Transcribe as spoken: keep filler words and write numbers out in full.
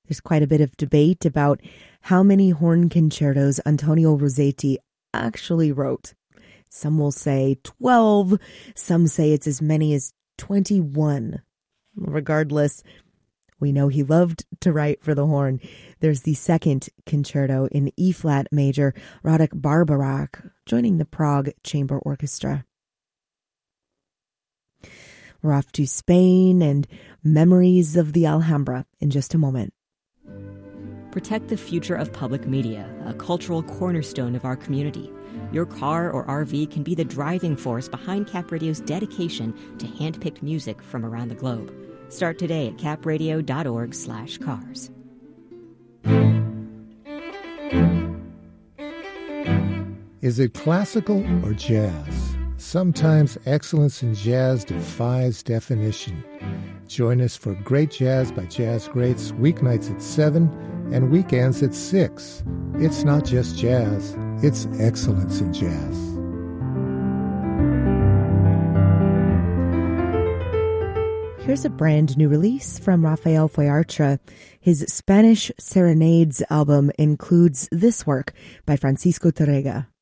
There's quite a bit of debate about how many horn concertos Antonio Rossetti actually wrote. Some will say twelve, some say it's as many as twenty-one. Regardless, we know he loved to write for the horn. There's the second concerto in E-flat major, Radek Barbarak, joining the Prague Chamber Orchestra. We're off to Spain and memories of the Alhambra in just a moment. Protect the future of public media, a cultural cornerstone of our community. Your car or R V can be the driving force behind Cap Radio's dedication to hand-picked music from around the globe. Start today at capradio.org slash cars. Is it classical or jazz? Sometimes excellence in jazz defies definition. Join us for Great Jazz by Jazz Greats, weeknights at seven and weekends at six. It's not just jazz, it's excellence in jazz. Here's a brand new release from Rafael Foyartra. His Spanish Serenades album includes this work by Francisco Tárrega.